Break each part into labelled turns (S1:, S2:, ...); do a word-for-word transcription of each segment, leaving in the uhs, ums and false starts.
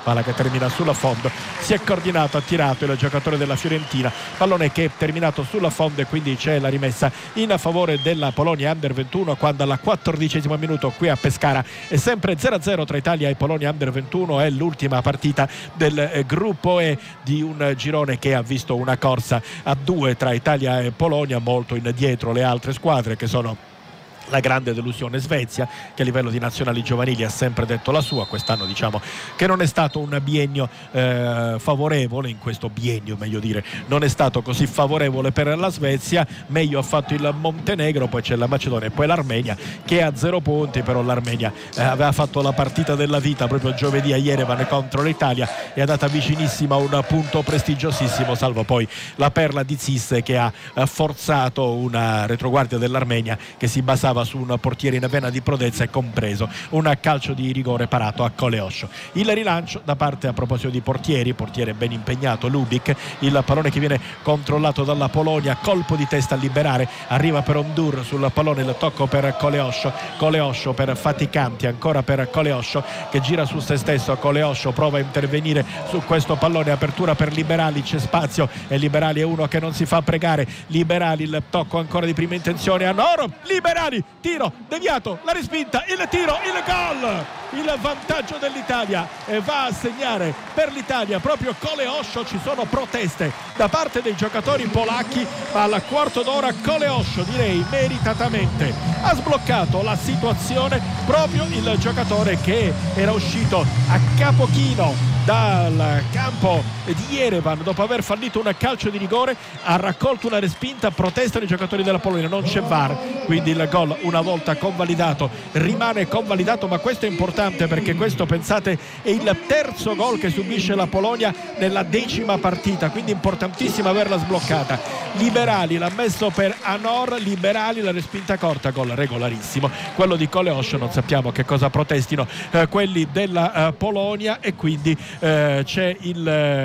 S1: palla che termina sulla fondo, si è coordinato, ha tirato il giocatore della Fiorentina, pallone che è terminato sulla fondo e quindi c'è la rimessa in favore della Polonia Under ventuno, quando alla quattordicesimo minuto qui a Pescara è sempre zero a zero tra Italia e Polonia Under ventuno. È l'ultima partita del gruppo E di un girone che ha visto una corsa a due tra Italia e Polonia, molto indietro le altre squadre, che sono la grande delusione Svezia, che a livello di nazionali giovanili ha sempre detto la sua. Quest'anno diciamo che non è stato un biennio eh, favorevole, in questo biennio meglio dire non è stato così favorevole per la Svezia. Meglio ha fatto il Montenegro, poi c'è la Macedonia e poi l'Armenia che ha zero punti, però l'Armenia eh, aveva fatto la partita della vita proprio giovedì a Yerevan contro l'Italia, è andata vicinissima a un punto prestigiosissimo, salvo poi la perla di Zis che ha eh, forzato una retroguardia dell'Armenia che si basava su un portiere in vena di prodezza e compreso un calcio di rigore parato a Koleosho. Il rilancio da parte, a proposito di portieri, portiere ben impegnato Lubik, il pallone che viene controllato dalla Polonia, colpo di testa a liberare, arriva per Ondur sul pallone, il tocco per Koleosho, Koleosho per Faticanti, ancora per Koleosho che gira su se stesso, Koleosho prova a intervenire su questo pallone, apertura per Liberali, c'è spazio e Liberali è uno che non si fa pregare, Liberali il tocco ancora di prima intenzione a Noro, Liberali, tiro deviato, la respinta, il tiro, il gol, il vantaggio dell'Italia e va a segnare per l'Italia proprio Koleosho. Ci sono proteste da parte dei giocatori polacchi, ma al quarto d'ora Koleosho, direi meritatamente, ha sbloccato la situazione, proprio il giocatore che era uscito a capochino dal campo di Yerevan dopo aver fallito un calcio di rigore, ha raccolto una respinta, protestano i giocatori della Polonia, non c'è V A R, quindi il gol una volta convalidato rimane convalidato, ma questo è importante perché questo, pensate, è il terzo gol che subisce la Polonia nella decima partita, quindi importantissimo averla sbloccata. Liberali l'ha messo per Anor, Liberali la respinta corta, gol regolarissimo, quello di Koleosho, non sappiamo che cosa protestino eh, quelli della eh, Polonia, e quindi eh, c'è il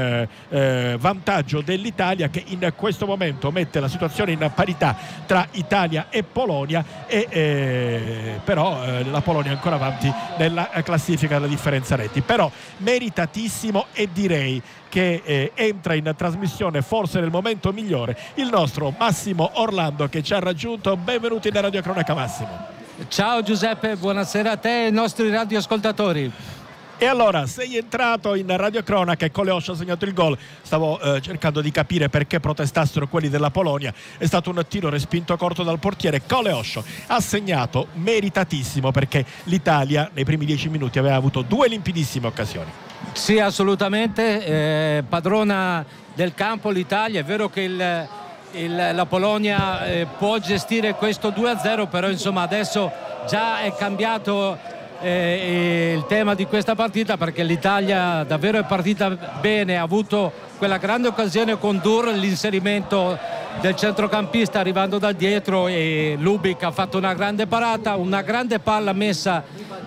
S1: eh, vantaggio dell'Italia che in questo momento mette la situazione in parità tra Italia e Polonia, e eh, però eh, la Polonia è ancora avanti nella classifica della differenza reti, però meritatissimo, e direi che eh, entra in trasmissione forse nel momento migliore il nostro Massimo Orlando che ci ha raggiunto. Benvenuti in Radio Cronaca, Massimo.
S2: Ciao Giuseppe, buonasera a te e ai nostri radioascoltatori.
S1: E allora, sei entrato in radiocronaca e Koleosho ha segnato il gol. Stavo eh, cercando di capire perché protestassero quelli della Polonia. È stato un tiro respinto corto dal portiere. Koleosho ha segnato, meritatissimo, perché l'Italia nei primi dieci minuti aveva avuto due limpidissime occasioni.
S2: Sì, assolutamente, eh, padrona del campo l'Italia. È vero che il, il, la Polonia eh, può gestire questo due a zero, però insomma adesso già è cambiato Eh, il tema di questa partita, perché l'Italia davvero è partita bene, ha avuto quella grande occasione con Dur, l'inserimento del centrocampista arrivando da dietro, e Lubik ha fatto una grande parata, una grande palla messa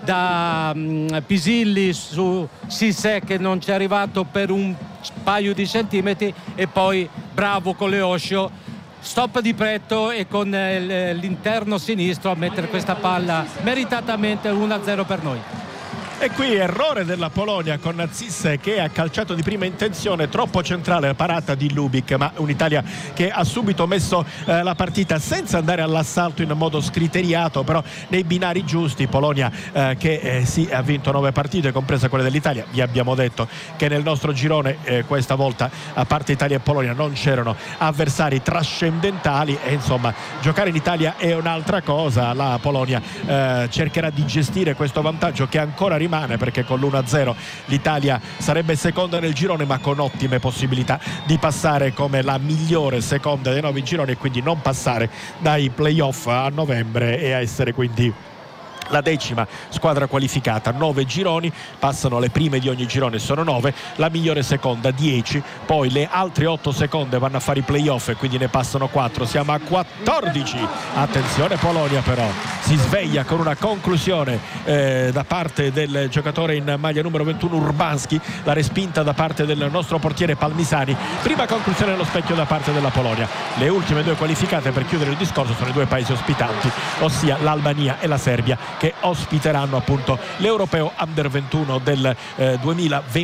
S2: da um, Pisilli su Cissé che non ci è arrivato per un paio di centimetri, e poi bravo Koleosho, stop di petto e con l'interno sinistro a mettere questa palla meritatamente uno a zero per noi.
S1: E qui errore della Polonia con Zis che ha calciato di prima intenzione, troppo centrale la parata di Lubik, ma un'Italia che ha subito messo eh, la partita senza andare all'assalto in modo scriteriato, però nei binari giusti. Polonia eh, che eh, sì, ha vinto nove partite, compresa quelle dell'Italia. Vi abbiamo detto che nel nostro girone eh, questa volta, a parte Italia e Polonia, non c'erano avversari trascendentali, e insomma giocare in Italia è un'altra cosa. La Polonia eh, cercherà di gestire questo vantaggio che ancora rimane, perché con l'uno a zero l'Italia sarebbe seconda nel girone, ma con ottime possibilità di passare come la migliore seconda dei nove gironi, e quindi non passare dai playoff a novembre e a essere quindi la decima squadra qualificata. Nove gironi, passano le prime di ogni girone, sono nove, la migliore seconda dieci, poi le altre otto seconde vanno a fare i playoff e quindi ne passano quattro, siamo a quattordici. Attenzione, Polonia però si sveglia con una conclusione eh, da parte del giocatore in maglia numero ventuno Urbanski, la respinta da parte del nostro portiere Palmisani, prima conclusione nello specchio da parte della Polonia. Le ultime due qualificate per chiudere il discorso sono i due paesi ospitanti, ossia l'Albania e la Serbia, che ospiteranno appunto l'Europeo Under ventuno del eh, duemilaventi.